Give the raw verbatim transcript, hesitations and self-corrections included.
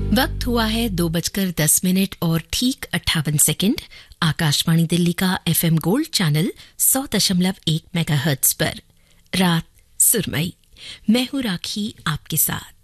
वक्त हुआ है दो बजकर दस मिनट और ठीक अट्ठावन सेकंड। आकाशवाणी दिल्ली का एफएम गोल्ड चैनल सौ दशमलव एक मेगाहर्ट्ज पर रात सुरमई। मैं हूं राखी आपके साथ।